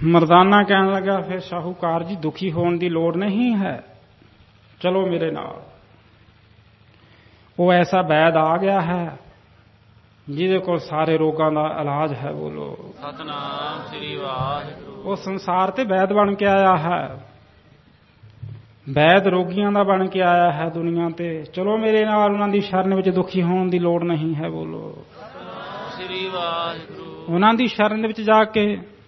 ਮਰਦਾਨਾ ਕਹਿਣ ਲੱਗਾ, ਫਿਰ ਸ਼ਾਹੂਕਾਰ ਜੀ ਦੁਖੀ ਹੋਣ ਦੀ ਲੋੜ ਨਹੀਂ ਹੈ, ਚਲੋ ਮੇਰੇ ਨਾਲ। ਉਹ ਐਸਾ ਵੈਦ ਆ ਗਿਆ ਹੈ ਜਿਹਦੇ ਕੋਲ ਸਾਰੇ ਰੋਗਾਂ ਦਾ ਇਲਾਜ ਹੈ। ਬੋਲੋ ਸਤਨਾਮ ਸ੍ਰੀ ਵਾਹਿਗੁਰੂ। ਉਹ ਸੰਸਾਰ ਤੇ ਵੈਦ ਬਣ ਕੇ ਆਇਆ ਹੈ, ਵੈਦ ਰੋਗੀਆਂ ਦਾ ਬਣ ਕੇ ਆਇਆ ਹੈ ਦੁਨੀਆ ਤੇ। ਚਲੋ ਮੇਰੇ ਨਾਲ, ਉਹਨਾਂ ਦੀ ਸ਼ਰਨ ਵਿੱਚ ਦੁਖੀ ਹੋਣ ਦੀ ਲੋੜ ਨਹੀਂ ਹੈ। ਬੋਲੋ ਸ੍ਰੀ ਵਾਹਿਗੁਰੂ। ਉਹਨਾਂ ਦੀ ਸ਼ਰਨ ਵਿੱਚ ਜਾ ਕੇ